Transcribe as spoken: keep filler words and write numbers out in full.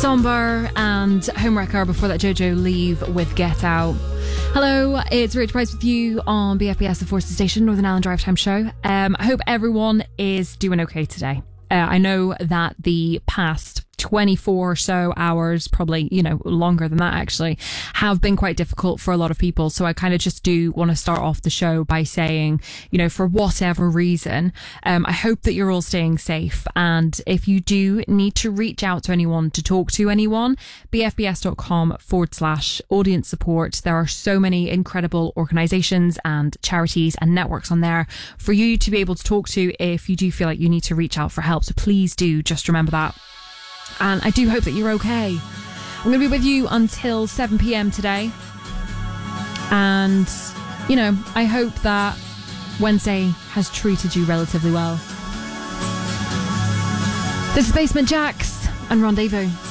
Somber and Homewrecker. Before that, Jojo Leave with Get Out. Hello, it's Rich Price with you on B F B S, the Forces Station, Northern Ireland Drive Time Show. Um, I hope everyone is doing okay today. Uh, I know that the past twenty-four or so hours, probably, you know, longer than that actually, have been quite difficult for a lot of people. So I kind of just do want to start off the show by saying, you know, for whatever reason, um, I hope that you're all staying safe. And if you do need to reach out to anyone, to talk to anyone, bfbs.com forward slash audience support. There are so many incredible organisations and charities and networks on there for you to be able to talk to if you do feel like you need to reach out for help. So please do just remember that. And I do hope that you're okay. I'm going to be with you until seven p.m. today. And, you know, I hope that Wednesday has treated you relatively well. This is Basement Jaxx and Rendezvous.